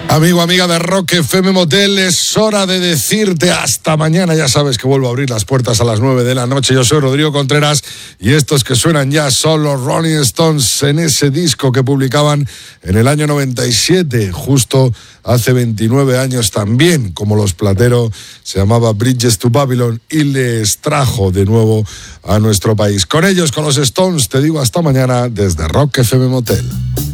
Amigo, amiga de Rock FM Motel, es hora de decirte hasta mañana. Ya sabes que vuelvo a abrir las puertas a las 9 de la noche. Yo soy Rodrigo Contreras y estos que suenan ya son los Rolling Stones en ese disco que publicaban en el año 97, justo hace 29 años también, como los Platero, se llamaba Bridges to Babylon y les trajo de nuevo a nuestro país. Con ellos, con los Stones, te digo hasta mañana desde Rock FM Motel.